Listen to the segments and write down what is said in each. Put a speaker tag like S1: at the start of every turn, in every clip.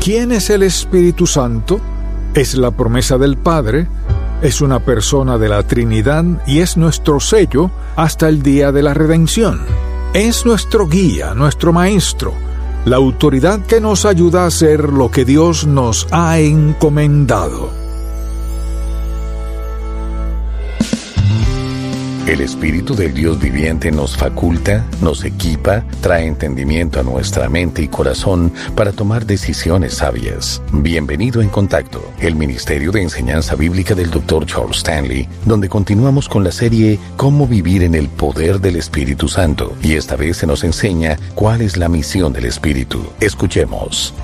S1: ¿Quién es el Espíritu Santo? Es la promesa del Padre, es una persona de la Trinidad y es nuestro sello hasta el día de la redención. Es nuestro guía, nuestro maestro, la autoridad que nos ayuda a hacer lo que Dios nos ha encomendado.
S2: El Espíritu del Dios viviente nos faculta, nos equipa, trae entendimiento a nuestra mente y corazón para tomar decisiones sabias. Bienvenido en Contacto, el Ministerio de Enseñanza Bíblica del Dr. Charles Stanley, donde continuamos con la serie Cómo vivir en el poder del Espíritu Santo. Y esta vez se nos enseña cuál es la misión del Espíritu. Escuchemos.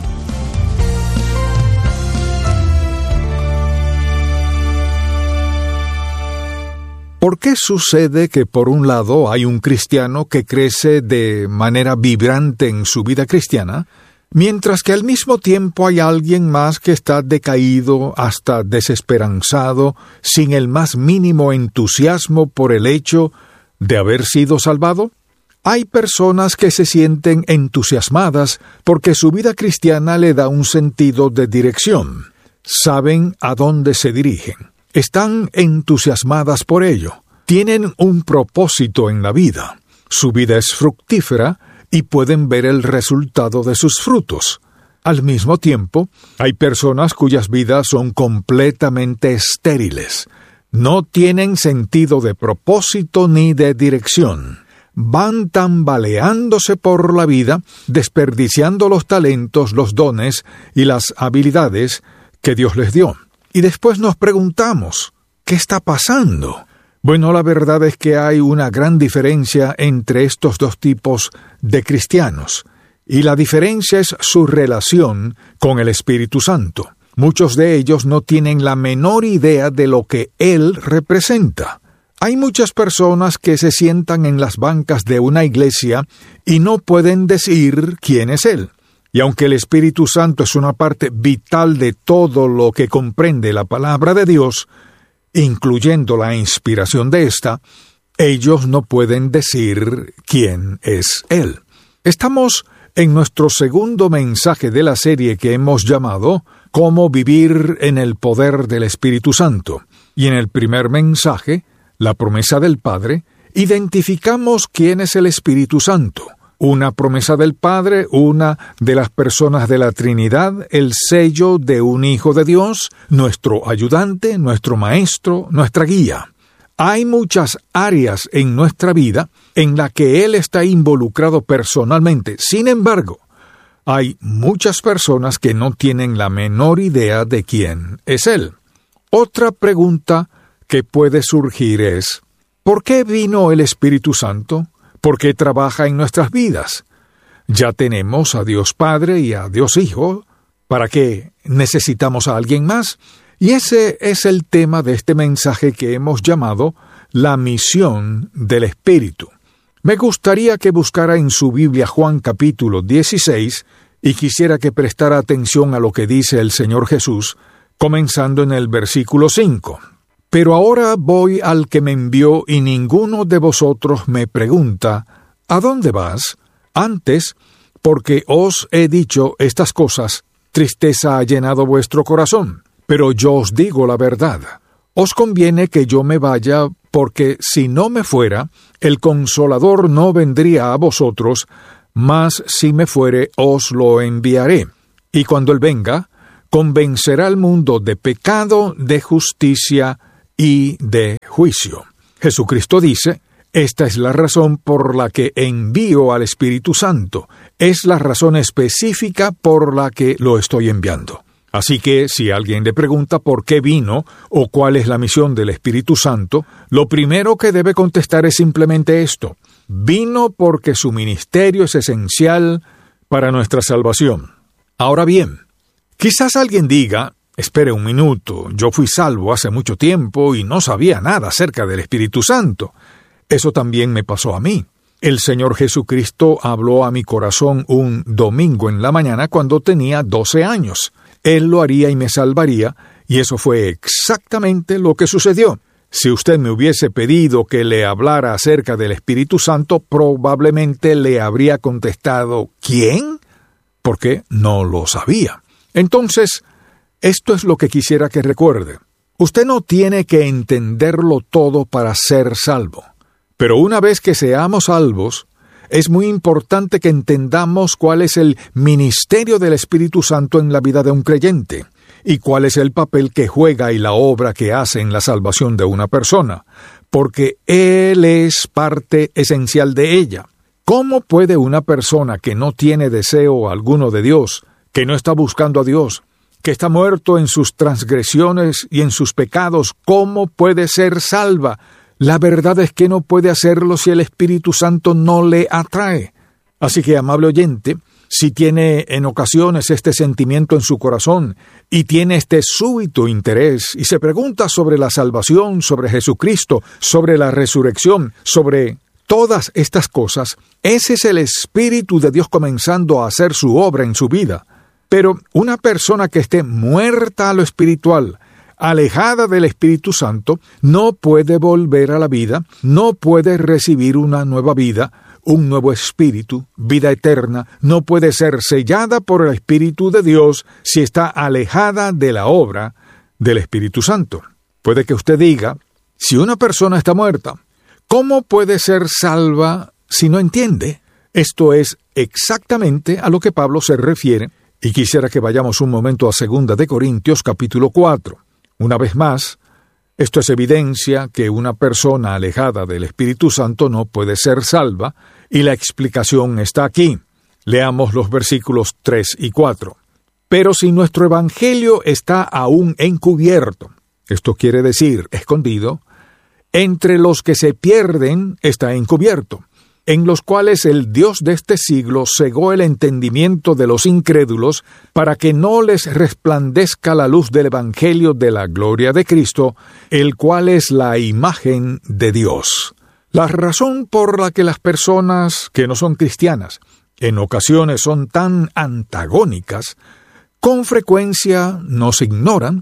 S1: ¿Por qué sucede que por un lado hay un cristiano que crece de manera vibrante en su vida cristiana, mientras que al mismo tiempo hay alguien más que está decaído hasta desesperanzado, sin el más mínimo entusiasmo por el hecho de haber sido salvado? Hay personas que se sienten entusiasmadas porque su vida cristiana le da un sentido de dirección. Saben a dónde se dirigen. Están entusiasmadas por ello. Tienen un propósito en la vida. Su vida es fructífera y pueden ver el resultado de sus frutos. Al mismo tiempo, hay personas cuyas vidas son completamente estériles. No tienen sentido de propósito ni de dirección. Van tambaleándose por la vida, desperdiciando los talentos, los dones y las habilidades que Dios les dio. Y después nos preguntamos, ¿qué está pasando? Bueno, la verdad es que hay una gran diferencia entre estos dos tipos de cristianos, y la diferencia es su relación con el Espíritu Santo. Muchos de ellos no tienen la menor idea de lo que Él representa. Hay muchas personas que se sientan en las bancas de una iglesia y no pueden decir quién es Él. Y aunque el Espíritu Santo es una parte vital de todo lo que comprende la palabra de Dios, incluyendo la inspiración de esta, ellos no pueden decir quién es Él. Estamos en nuestro segundo mensaje de la serie que hemos llamado Cómo vivir en el poder del Espíritu Santo. Y en el primer mensaje, la promesa del Padre, identificamos quién es el Espíritu Santo. Una promesa del Padre, una de las personas de la Trinidad, el sello de un Hijo de Dios, nuestro ayudante, nuestro maestro, nuestra guía. Hay muchas áreas en nuestra vida en las que Él está involucrado personalmente. Sin embargo, hay muchas personas que no tienen la menor idea de quién es Él. Otra pregunta que puede surgir es, ¿por qué vino el Espíritu Santo? ¿Por qué trabaja en nuestras vidas? Ya tenemos a Dios Padre y a Dios Hijo. ¿Para qué necesitamos a alguien más? Y ese es el tema de este mensaje que hemos llamado La misión del Espíritu. Me gustaría que buscara en su Biblia Juan capítulo 16 y quisiera que prestara atención a lo que dice el Señor Jesús, comenzando en el versículo 5. Pero ahora voy al que me envió y ninguno de vosotros me pregunta, ¿a dónde vas? Antes, porque os he dicho estas cosas, tristeza ha llenado vuestro corazón. Pero yo os digo la verdad. Os conviene que yo me vaya, porque si no me fuera, el Consolador no vendría a vosotros, mas si me fuere, os lo enviaré. Y cuando Él venga, convencerá al mundo de pecado, de justicia y de juicio. Jesucristo dice, esta es la razón por la que envío al Espíritu Santo. Es la razón específica por la que lo estoy enviando. Así que, si alguien le pregunta por qué vino o cuál es la misión del Espíritu Santo, lo primero que debe contestar es simplemente esto. Vino porque su ministerio es esencial para nuestra salvación. Ahora bien, quizás alguien diga, espere un minuto, yo fui salvo hace mucho tiempo y no sabía nada acerca del Espíritu Santo. Eso también me pasó a mí. El Señor Jesucristo habló a mi corazón un domingo en la mañana cuando tenía 12 años. Él lo haría y me salvaría, y eso fue exactamente lo que sucedió. Si usted me hubiese pedido que le hablara acerca del Espíritu Santo, probablemente le habría contestado, ¿quién? porque no lo sabía. Entonces, esto es lo que quisiera que recuerde. Usted no tiene que entenderlo todo para ser salvo. Pero una vez que seamos salvos, es muy importante que entendamos cuál es el ministerio del Espíritu Santo en la vida de un creyente y cuál es el papel que juega y la obra que hace en la salvación de una persona, porque Él es parte esencial de ella. ¿Cómo puede una persona que no tiene deseo alguno de Dios, que no está buscando a Dios, que está muerto en sus transgresiones y en sus pecados, cómo puede ser salva? La verdad es que no puede hacerlo si el Espíritu Santo no le atrae. Así que, amable oyente, si tiene en ocasiones este sentimiento en su corazón y tiene este súbito interés y se pregunta sobre la salvación, sobre Jesucristo, sobre la resurrección, sobre todas estas cosas, ese es el Espíritu de Dios comenzando a hacer su obra en su vida. Pero una persona que esté muerta a lo espiritual, alejada del Espíritu Santo, no puede volver a la vida, no puede recibir una nueva vida, un nuevo espíritu, vida eterna, no puede ser sellada por el Espíritu de Dios si está alejada de la obra del Espíritu Santo. Puede que usted diga, si una persona está muerta, ¿cómo puede ser salva si no entiende? Esto es exactamente a lo que Pablo se refiere, y quisiera que vayamos un momento a 2 de Corintios capítulo 4. Una vez más, esto es evidencia que una persona alejada del Espíritu Santo no puede ser salva, y la explicación está aquí. Leamos los versículos 3 y 4. Pero si nuestro evangelio está aún encubierto, esto quiere decir escondido, entre los que se pierden está encubierto, en los cuales el Dios de este siglo cegó el entendimiento de los incrédulos para que no les resplandezca la luz del Evangelio de la gloria de Cristo, el cual es la imagen de Dios. La razón por la que las personas que no son cristianas en ocasiones son tan antagónicas, con frecuencia nos ignoran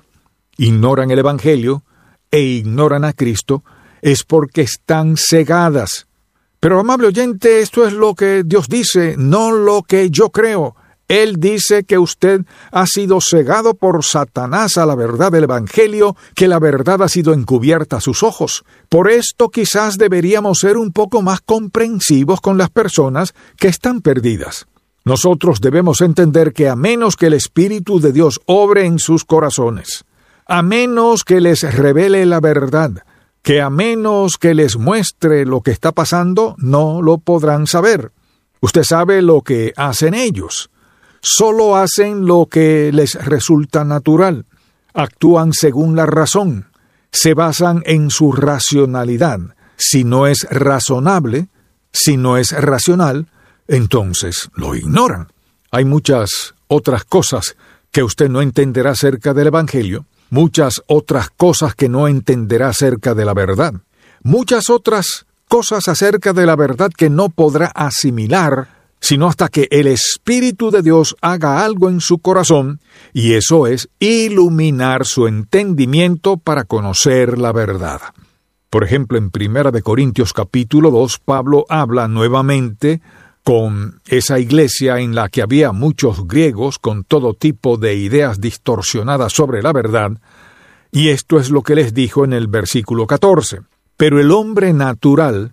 S1: el Evangelio e ignoran a Cristo, es porque están cegadas. Pero, amable oyente, esto es lo que Dios dice, no lo que yo creo. Él dice que usted ha sido cegado por Satanás a la verdad del Evangelio, que la verdad ha sido encubierta a sus ojos. Por esto quizás deberíamos ser un poco más comprensivos con las personas que están perdidas. Nosotros debemos entender que a menos que el Espíritu de Dios obre en sus corazones, a menos que les revele la verdad, que a menos que les muestre lo que está pasando, no lo podrán saber. Usted sabe lo que hacen ellos. Solo hacen lo que les resulta natural. Actúan según la razón. Se basan en su racionalidad. Si no es razonable, si no es racional, entonces lo ignoran. Hay muchas otras cosas que usted no entenderá acerca del Evangelio, muchas otras cosas que no entenderá acerca de la verdad, muchas otras cosas acerca de la verdad que no podrá asimilar, sino hasta que el Espíritu de Dios haga algo en su corazón, y eso es iluminar su entendimiento para conocer la verdad. Por ejemplo, en 1 de Corintios capítulo 2, Pablo habla nuevamente con esa iglesia en la que había muchos griegos con todo tipo de ideas distorsionadas sobre la verdad, y esto es lo que les dijo en el versículo 14. Pero el hombre natural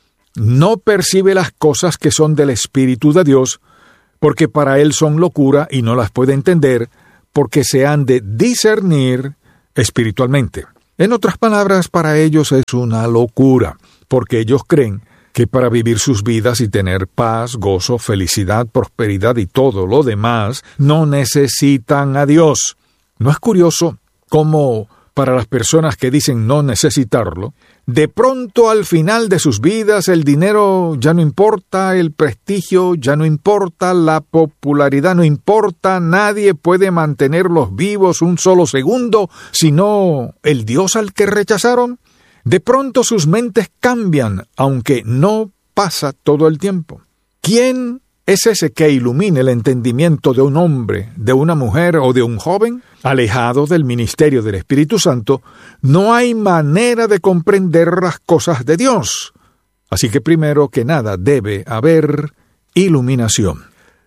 S1: no percibe las cosas que son del Espíritu de Dios, porque para él son locura y no las puede entender, porque se han de discernir espiritualmente. En otras palabras, para ellos es una locura, porque ellos creen que para vivir sus vidas y tener paz, gozo, felicidad, prosperidad y todo lo demás, no necesitan a Dios. ¿No es curioso cómo para las personas que dicen no necesitarlo, de pronto al final de sus vidas el dinero ya no importa, el prestigio ya no importa, la popularidad no importa, nadie puede mantenerlos vivos un solo segundo, sino el Dios al que rechazaron? De pronto sus mentes cambian, aunque no pasa todo el tiempo. ¿Quién es ese que ilumine el entendimiento de un hombre, de una mujer o de un joven? Alejado del ministerio del Espíritu Santo, no hay manera de comprender las cosas de Dios. Así que primero que nada debe haber iluminación.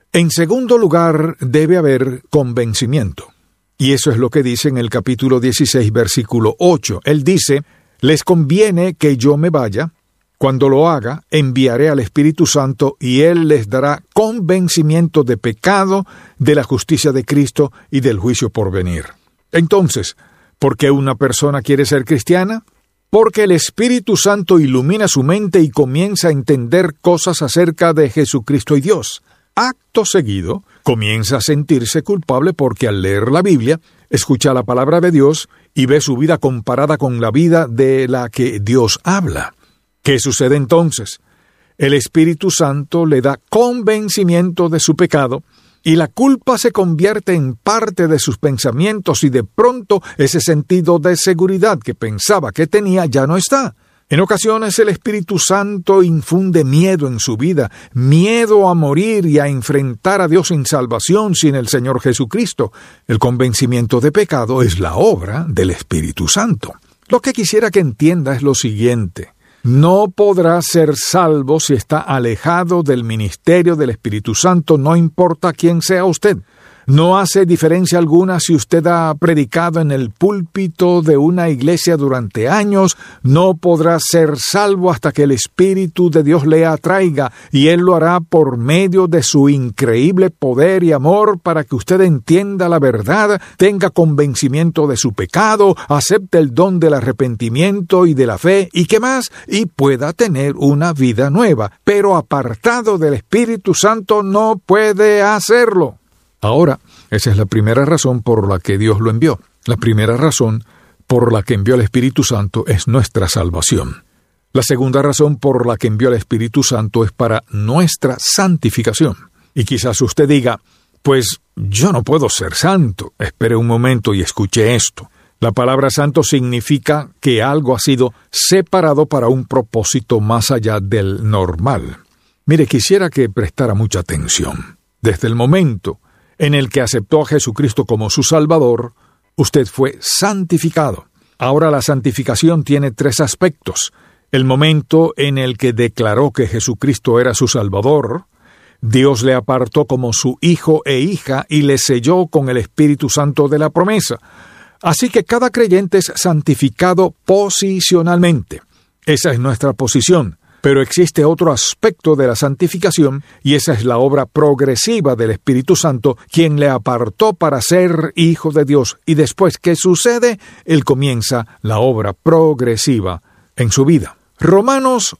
S1: En segundo lugar, debe haber convencimiento. Y eso es lo que dice en el capítulo 16, versículo 8. Él dice, «Les conviene que yo me vaya. Cuando lo haga, enviaré al Espíritu Santo y Él les dará convencimiento de pecado, de la justicia de Cristo y del juicio por venir». Entonces, ¿por qué una persona quiere ser cristiana? Porque el Espíritu Santo ilumina su mente y comienza a entender cosas acerca de Jesucristo y Dios. Acto seguido, comienza a sentirse culpable porque al leer la Biblia, escucha la palabra de Dios y ve su vida comparada con la vida de la que Dios habla. ¿Qué sucede entonces? El Espíritu Santo le da convencimiento de su pecado y la culpa se convierte en parte de sus pensamientos y de pronto ese sentido de seguridad que pensaba que tenía ya no está. En ocasiones el Espíritu Santo infunde miedo en su vida, miedo a morir y a enfrentar a Dios sin salvación sin el Señor Jesucristo. El convencimiento de pecado es la obra del Espíritu Santo. Lo que quisiera que entienda es lo siguiente. No podrá ser salvo si está alejado del ministerio del Espíritu Santo, no importa quién sea usted. No hace diferencia alguna si usted ha predicado en el púlpito de una iglesia durante años, no podrá ser salvo hasta que el Espíritu de Dios le atraiga, y Él lo hará por medio de su increíble poder y amor para que usted entienda la verdad, tenga convencimiento de su pecado, acepte el don del arrepentimiento y de la fe, y qué más, y pueda tener una vida nueva. Pero apartado del Espíritu Santo no puede hacerlo. Ahora, esa es la primera razón por la que Dios lo envió. La primera razón por la que envió al Espíritu Santo es nuestra salvación. La segunda razón por la que envió al Espíritu Santo es para nuestra santificación. Y quizás usted diga, pues yo no puedo ser santo. Espere un momento y escuche esto. La palabra santo significa que algo ha sido separado para un propósito más allá del normal. Mire, quisiera que prestara mucha atención. Desde el momento en el que aceptó a Jesucristo como su Salvador, usted fue santificado. Ahora la santificación tiene 3 aspectos. El momento en el que declaró que Jesucristo era su Salvador, Dios le apartó como su hijo e hija y le selló con el Espíritu Santo de la promesa. Así que cada creyente es santificado posicionalmente. Esa es nuestra posición. Pero existe otro aspecto de la santificación, y esa es la obra progresiva del Espíritu Santo, quien le apartó para ser hijo de Dios. Y después, ¿qué sucede? Él comienza la obra progresiva en su vida. Romanos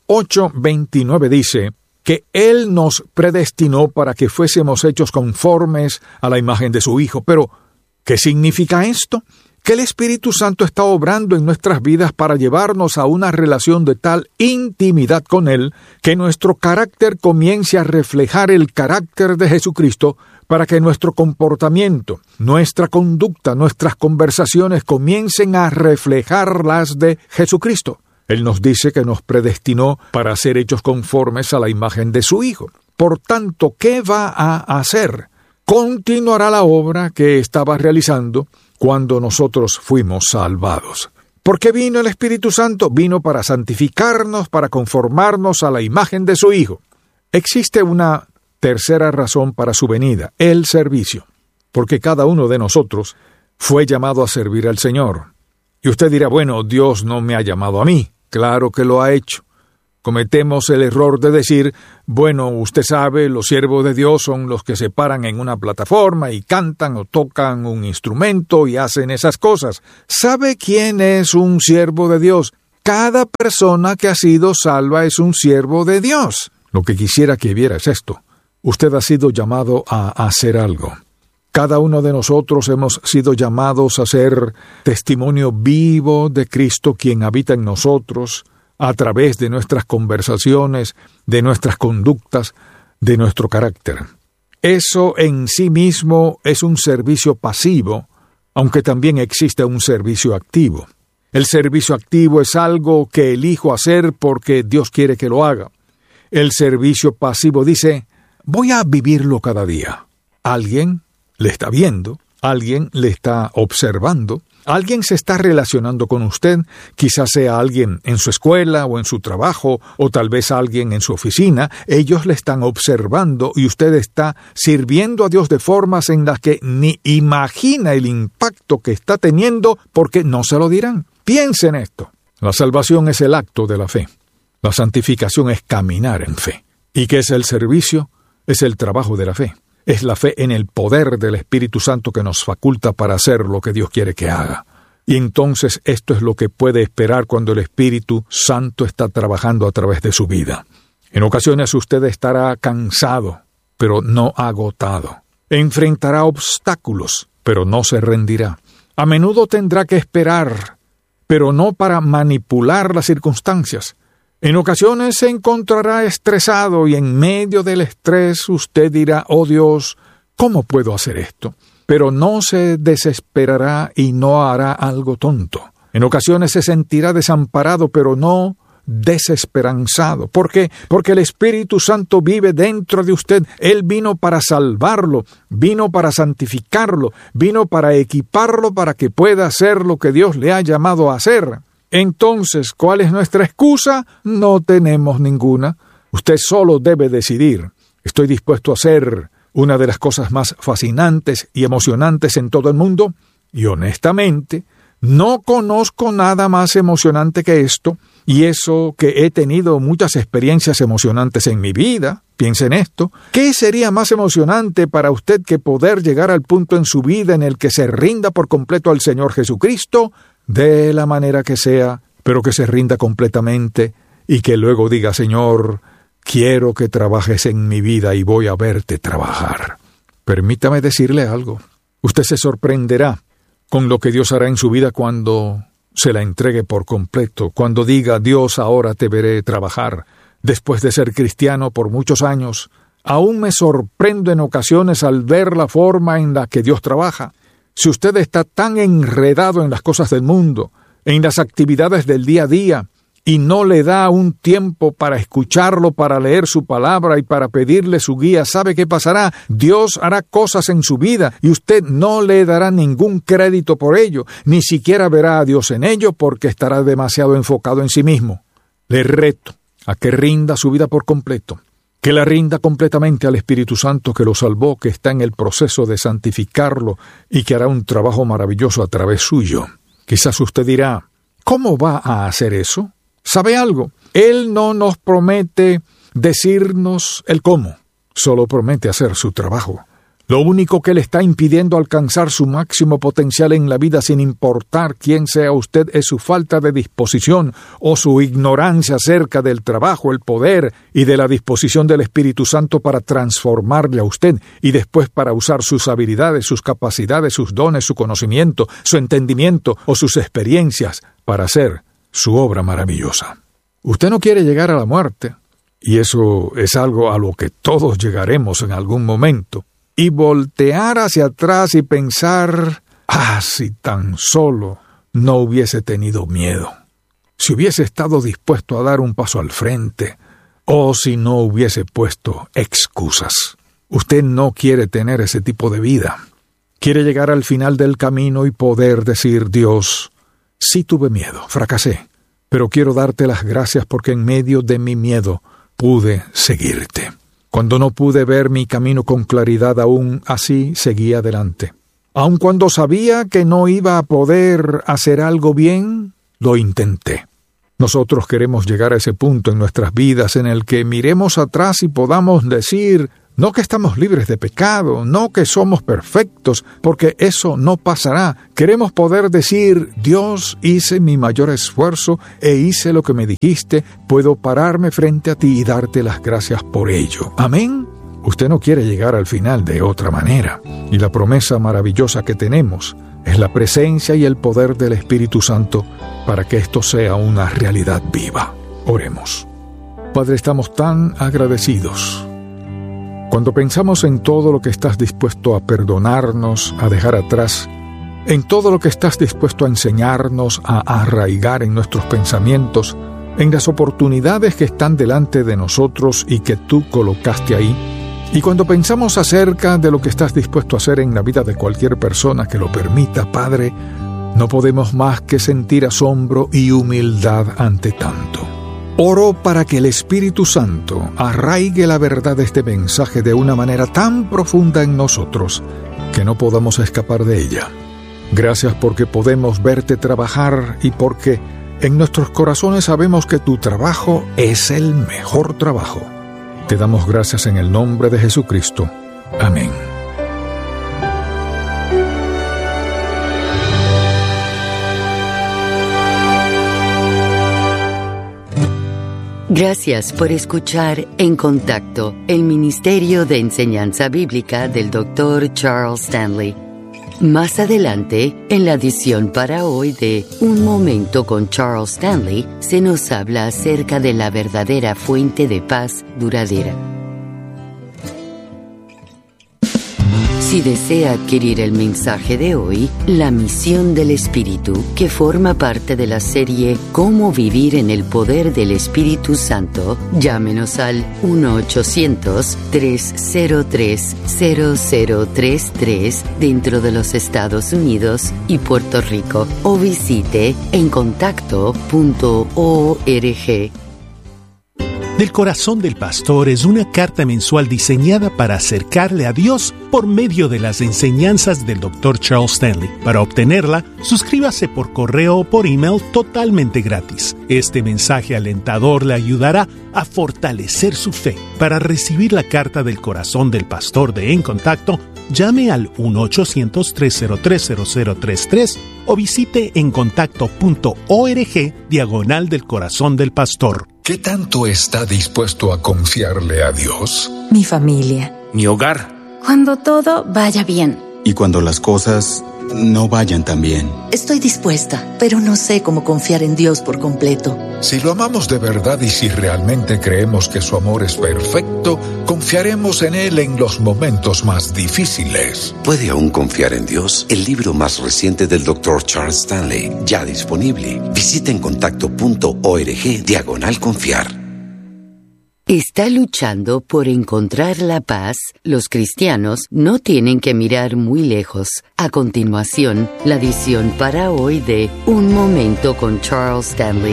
S1: 8:29 dice que Él nos predestinó para que fuésemos hechos conformes a la imagen de su Hijo. Pero, ¿qué significa esto? Que el Espíritu Santo está obrando en nuestras vidas para llevarnos a una relación de tal intimidad con Él, que nuestro carácter comience a reflejar el carácter de Jesucristo, para que nuestro comportamiento, nuestra conducta, nuestras conversaciones comiencen a reflejar las de Jesucristo. Él nos dice que nos predestinó para ser hechos conformes a la imagen de su Hijo. Por tanto, ¿qué va a hacer? Continuará la obra que estaba realizando cuando nosotros fuimos salvados. ¿Por qué vino el Espíritu Santo? Vino para santificarnos, para conformarnos a la imagen de su Hijo. Existe una tercera razón para su venida, el servicio. Porque cada uno de nosotros fue llamado a servir al Señor. Y usted dirá, bueno, Dios no me ha llamado a mí. Claro que lo ha hecho. Cometemos el error de decir, bueno, usted sabe, los siervos de Dios son los que se paran en una plataforma y cantan o tocan un instrumento y hacen esas cosas. ¿Sabe quién es un siervo de Dios? Cada persona que ha sido salva es un siervo de Dios. Lo que quisiera que viera es esto. Usted ha sido llamado a hacer algo. Cada uno de nosotros hemos sido llamados a ser testimonio vivo de Cristo, quien habita en nosotros, a través de nuestras conversaciones, de nuestras conductas, de nuestro carácter. Eso en sí mismo es un servicio pasivo, aunque también existe un servicio activo. El servicio activo es algo que elijo hacer porque Dios quiere que lo haga. El servicio pasivo dice, voy a vivirlo cada día. Alguien le está viendo Alguien le está observando. Alguien se está relacionando con usted, quizás sea alguien en su escuela o en su trabajo, o tal vez alguien en su oficina. Ellos le están observando y usted está sirviendo a Dios de formas en las que ni imagina el impacto que está teniendo porque no se lo dirán. Piense en esto. La salvación es el acto de la fe. La santificación es caminar en fe. ¿Y qué es el servicio? Es el trabajo de la fe. Es la fe en el poder del Espíritu Santo que nos faculta para hacer lo que Dios quiere que haga. Y entonces esto es lo que puede esperar cuando el Espíritu Santo está trabajando a través de su vida. En ocasiones usted estará cansado, pero no agotado. Enfrentará obstáculos, pero no se rendirá. A menudo tendrá que esperar, pero no para manipular las circunstancias. En ocasiones se encontrará estresado y en medio del estrés usted dirá, oh Dios, ¿cómo puedo hacer esto? Pero no se desesperará y no hará algo tonto. En ocasiones se sentirá desamparado, pero no desesperanzado. ¿Por qué? Porque el Espíritu Santo vive dentro de usted. Él vino para salvarlo, vino para santificarlo, vino para equiparlo para que pueda hacer lo que Dios le ha llamado a hacer. Entonces, ¿cuál es nuestra excusa? No tenemos ninguna. Usted solo debe decidir. ¿Estoy dispuesto a hacer una de las cosas más fascinantes y emocionantes en todo el mundo? Y honestamente, no conozco nada más emocionante que esto, y eso que he tenido muchas experiencias emocionantes en mi vida. Piense en esto. ¿Qué sería más emocionante para usted que poder llegar al punto en su vida en el que se rinda por completo al Señor Jesucristo? De la manera que sea, pero que se rinda completamente y que luego diga, Señor, quiero que trabajes en mi vida y voy a verte trabajar. Permítame decirle algo. Usted se sorprenderá con lo que Dios hará en su vida cuando se la entregue por completo, cuando diga, Dios, ahora te veré trabajar. Después de ser cristiano por muchos años, aún me sorprendo en ocasiones al ver la forma en la que Dios trabaja. Si usted está tan enredado en las cosas del mundo, en las actividades del día a día, y no le da un tiempo para escucharlo, para leer su palabra y para pedirle su guía, ¿sabe qué pasará? Dios hará cosas en su vida y usted no le dará ningún crédito por ello, ni siquiera verá a Dios en ello porque estará demasiado enfocado en sí mismo. Le reto a que rinda su vida por completo. Que la rinda completamente al Espíritu Santo que lo salvó, que está en el proceso de santificarlo y que hará un trabajo maravilloso a través suyo. Quizás usted dirá, ¿cómo va a hacer eso? ¿Sabe algo? Él no nos promete decirnos el cómo, solo promete hacer su trabajo. Lo único que le está impidiendo alcanzar su máximo potencial en la vida, sin importar quién sea usted, es su falta de disposición o su ignorancia acerca del trabajo, el poder y de la disposición del Espíritu Santo para transformarle a usted y después para usar sus habilidades, sus capacidades, sus dones, su conocimiento, su entendimiento o sus experiencias para hacer su obra maravillosa. Usted no quiere llegar a la muerte, y eso es algo a lo que todos llegaremos en algún momento, y voltear hacia atrás y pensar, si tan solo no hubiese tenido miedo, si hubiese estado dispuesto a dar un paso al frente, o si no hubiese puesto excusas. Usted no quiere tener ese tipo de vida. Quiere llegar al final del camino y poder decir, Dios, sí tuve miedo, fracasé, pero quiero darte las gracias porque en medio de mi miedo pude seguirte. Cuando no pude ver mi camino con claridad, aún así seguí adelante. Aun cuando sabía que no iba a poder hacer algo bien, lo intenté. Nosotros queremos llegar a ese punto en nuestras vidas en el que miremos atrás y podamos decir, no que estamos libres de pecado, no que somos perfectos, porque eso no pasará. Queremos poder decir, Dios, hice mi mayor esfuerzo e hice lo que me dijiste, puedo pararme frente a ti y darte las gracias por ello. Amén. Usted no quiere llegar al final de otra manera, y la promesa maravillosa que tenemos es la presencia y el poder del Espíritu Santo para que esto sea una realidad viva. Oremos. Padre, estamos tan agradecidos. Cuando pensamos en todo lo que estás dispuesto a perdonarnos, a dejar atrás, en todo lo que estás dispuesto a enseñarnos, a arraigar en nuestros pensamientos, en las oportunidades que están delante de nosotros y que tú colocaste ahí, Y cuando pensamos acerca de lo que estás dispuesto a hacer en la vida de cualquier persona que lo permita, Padre, no podemos más que sentir asombro y humildad ante tanto. Oro para que el Espíritu Santo arraigue la verdad de este mensaje de una manera tan profunda en nosotros que no podamos escapar de ella. Gracias porque podemos verte trabajar y porque en nuestros corazones sabemos que tu trabajo es el mejor trabajo. Te damos gracias en el nombre de Jesucristo. Amén.
S3: Gracias por escuchar En Contacto, el Ministerio de Enseñanza Bíblica del Dr. Charles Stanley. Más adelante, en la edición para hoy de Un Momento con Charles Stanley, se nos habla acerca de la verdadera fuente de paz duradera. Si desea adquirir el mensaje de hoy, La Misión del Espíritu, que forma parte de la serie Cómo vivir en el poder del Espíritu Santo, llámenos al 1-800-303-0033 dentro de los Estados Unidos y Puerto Rico o visite encontacto.org.
S4: Del Corazón del Pastor es una carta mensual diseñada para acercarle a Dios por medio de las enseñanzas del Dr. Charles Stanley. Para obtenerla, suscríbase por correo o por email totalmente gratis. Este mensaje alentador le ayudará a fortalecer su fe. Para recibir la carta del Corazón del Pastor de En Contacto, llame al 1-800-303-0033 o visite encontacto.org / del Corazón del Pastor.
S1: ¿Qué tanto está dispuesto a confiarle a Dios?
S5: Mi familia.
S6: Mi hogar.
S5: Cuando todo vaya bien.
S7: Y cuando las cosas no vayan tan bien.
S8: Estoy dispuesta, pero no sé cómo confiar en Dios por completo.
S1: Si lo amamos de verdad y si realmente creemos que su amor es perfecto, confiaremos en Él en los momentos más difíciles.
S9: ¿Puede aún confiar en Dios? El libro más reciente del Dr. Charles Stanley, ya disponible. Visita encontacto.org / confiar.
S3: ¿Está luchando por encontrar la paz? Los cristianos no tienen que mirar muy lejos. A continuación, la edición para hoy de Un Momento con Charles Stanley.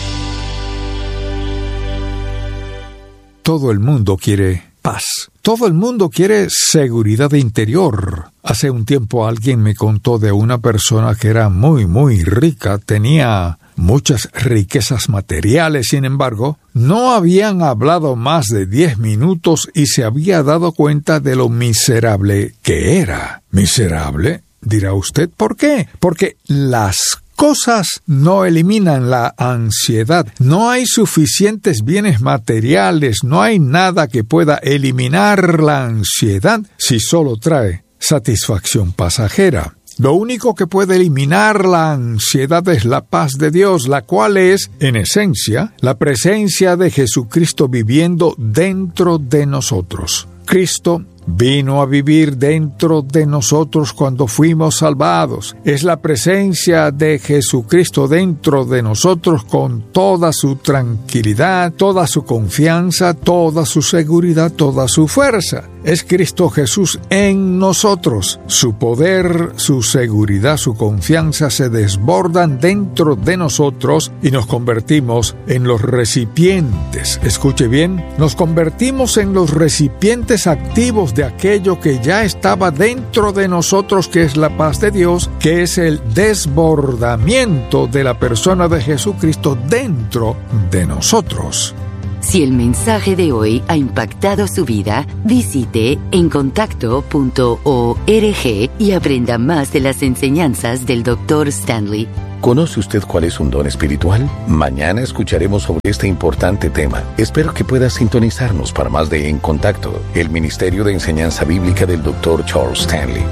S1: Todo el mundo quiere paz. Todo el mundo quiere seguridad interior. Hace un tiempo alguien me contó de una persona que era muy rica, tenía muchas riquezas materiales, sin embargo, no habían hablado más de 10 minutos y se había dado cuenta de lo miserable que era. ¿Miserable? Dirá usted, ¿por qué? Porque las cosas no eliminan la ansiedad. No hay suficientes bienes materiales, no hay nada que pueda eliminar la ansiedad si solo trae satisfacción pasajera. Lo único que puede eliminar la ansiedad es la paz de Dios, la cual es, en esencia, la presencia de Jesucristo viviendo dentro de nosotros. Cristo vino a vivir dentro de nosotros cuando fuimos salvados. Es la presencia de Jesucristo dentro de nosotros con toda su tranquilidad, toda su confianza, toda su seguridad, toda su fuerza. Es Cristo Jesús en nosotros. Su poder, su seguridad, su confianza se desbordan dentro de nosotros y nos convertimos en los recipientes. Escuche bien, nos convertimos en los recipientes activos de aquello que ya estaba dentro de nosotros, que es la paz de Dios, que es el desbordamiento de la persona de Jesucristo dentro de nosotros.
S3: Si el mensaje de hoy ha impactado su vida, visite encontacto.org y aprenda más de las enseñanzas del Dr. Stanley.
S2: ¿Conoce usted cuál es un don espiritual? Mañana escucharemos sobre este importante tema. Espero que pueda sintonizarnos para más de En Contacto, el Ministerio de Enseñanza Bíblica del Dr. Charles Stanley.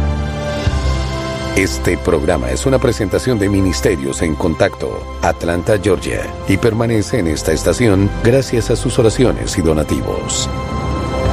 S2: Este programa es una presentación de Ministerios en Contacto, Atlanta, Georgia, y permanece en esta estación gracias a sus oraciones y donativos.